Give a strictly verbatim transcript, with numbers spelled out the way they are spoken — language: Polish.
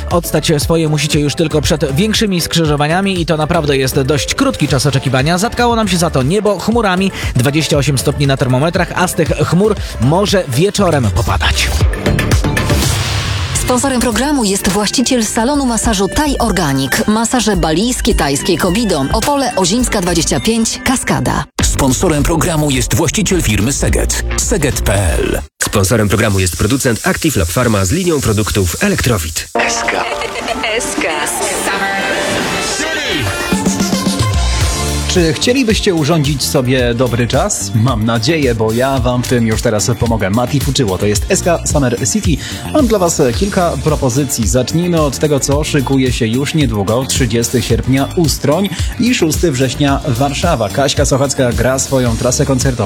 Odstać swoje musicie już tylko przed większymi skrzyżowaniami i to naprawdę jest dość krótki czas oczekiwania. Zatkało nam się za to niebo chmurami, dwadzieścia osiem stopni na termometrach, a z tych chmur może wieczorem popadać. Sponsorem programu jest właściciel salonu masażu Thai Organic. Masaże balijskie, tajskie, Kobido. Opole Ozińska dwadzieścia pięć, Kaskada. Sponsorem programu jest właściciel firmy Seget. Seget kropka p l. Sponsorem programu jest producent Active Lab Pharma z linią produktów Elektrowit. S K. S K. Czy chcielibyście urządzić sobie dobry czas? Mam nadzieję, bo ja wam w tym już teraz pomogę. Mati Fuczyło, to jest S K Summer City. Mam dla was kilka propozycji. Zacznijmy od tego, co szykuje się już niedługo. trzydziestego sierpnia Ustroń i szóstego września Warszawa. Kaśka Sochacka gra swoją trasę koncertową.